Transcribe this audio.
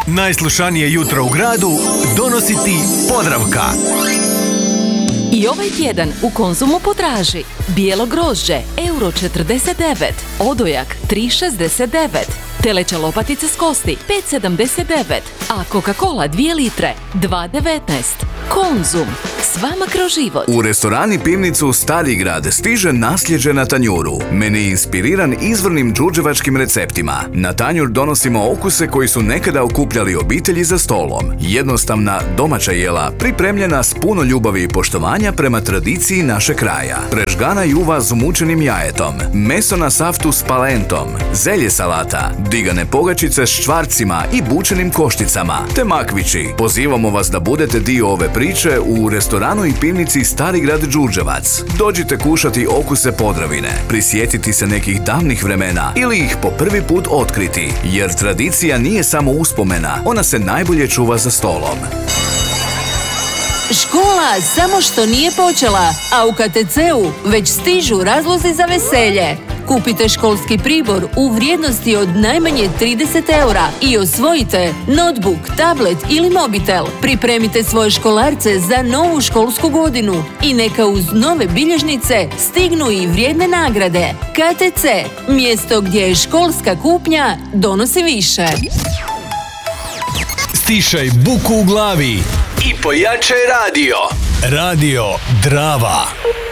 Najslušanije jutro u gradu donosi ti Podravka. I ovaj tjedan u Konzumu potraži bijelo grožđe €1,49, odojak €3,69, teleća lopatica s kosti €5,79, a Coca-Cola 2 litre €2,19. Konzum, s vama kroz život. U restorani Pivnicu Stari grad stiže nasljeđe na tanjuru. Meni inspiriran izvornim đurđevačkim receptima. Na tanjur donosimo okuse koji su nekada okupljali obitelji za stolom. Jednostavna domaća jela pripremljena s puno ljubavi i poštovanja prema tradiciji naše kraja. Prežgana juva s umučenim jajetom, meso na saftu s palentom, zelje salata, digane pogačice s čvarcima i bučenim košticama, te makvići. Pozivamo vas da budete dio ove priče u restoranu i pivnici Stari grad Đurđevac. Dođite kušati okuse Podravine, prisjetiti se nekih davnih vremena ili ih po prvi put otkriti, jer tradicija nije samo uspomena, ona se najbolje čuva za stolom. Škola samo što nije počela, a u KTC-u već stižu razlozi za veselje. Kupite školski pribor u vrijednosti od najmanje 30 € i osvojite notebook, tablet ili mobitel. Pripremite svoje školarce za novu školsku godinu i neka uz nove bilježnice stignu i vrijedne nagrade. KTC, mjesto gdje je školska kupnja donosi više. Stišaj buku u glavi i pojačaj radio. Radio Drava.